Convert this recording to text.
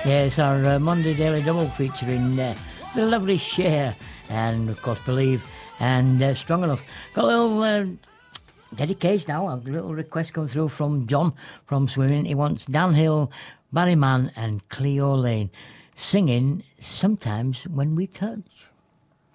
Yes, our Monday Daily Double featuring the lovely Cher and, of course, Believe and Strong Enough. Got a little dedication now, a little request come through from John from Swimming. He wants Dan Hill, Barry Mann and Cleo Lane singing Sometimes When We Touch.